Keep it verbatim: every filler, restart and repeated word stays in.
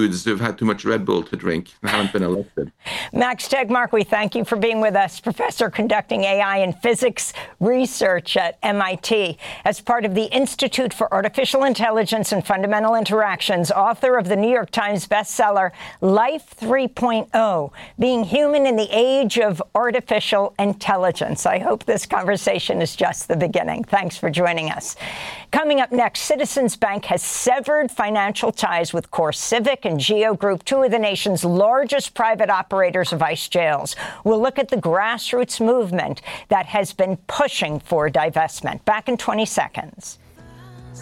dudes who've had too much Red Bull to drink and haven't been elected. Max Tegmark, we thank you for being with us, professor conducting A I and physics research at M I T. As part of the Institute for Artificial Intelligence and Fundamental Interactions, author of the New York Times bestseller, Life three point oh, Being Human in the Age of Artificial Intelligence. I hope this conversation is just the beginning. Thanks for joining us. Coming up next, Citizens Bank has severed financial ties with CoreCivic and Geo Group, two of the nation's largest private operators of ICE jails. We'll look at the grassroots movement that has been pushing for divestment. Back in twenty seconds.